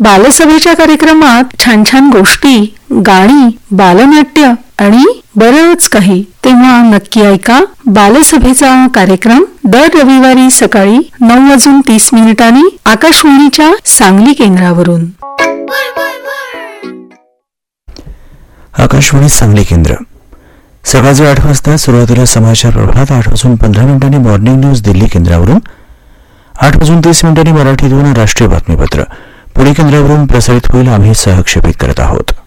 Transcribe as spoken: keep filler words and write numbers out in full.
बालसभेच्या कार्यक्रमात छान छान गोष्टी, गाणी, बालनाट्य आणि बरंच काही. तेव्हा नक्की ऐका बालसभेचा कार्यक्रम दर रविवारी सकाळी नऊ वाजून तीस मिनिटांनी आकाशवाणीच्या सांगली केंद्रावरून. आकाशवाणी सांगली केंद्र. सकाळचे आठ वाजता सुरुवातीला समाचार प्रभात, आठ वाजून पंधरा मिनिटांनी मॉर्निंग न्यूज दिल्ली केंद्रावरून, आठ वाजून तीस मिनिटांनी मराठीतून राष्ट्रीय बातमीपत्र पुणे केंद्रावरून प्रसारित होईल. आम्ही सहक्षेपित करत आहोत.